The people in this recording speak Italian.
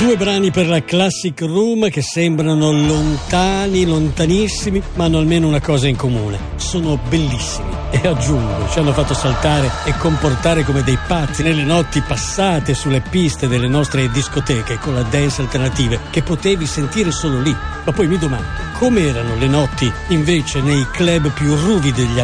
Due brani per la Classic Room che sembrano lontani, lontanissimi, ma hanno almeno una cosa in comune: sono bellissimi. E aggiungo, ci hanno fatto saltare e comportare come dei pazzi nelle notti passate sulle piste delle nostre discoteche con la dance alternative che potevi sentire solo lì. Ma poi mi domando, come erano le notti invece nei club più ruvidi degli anni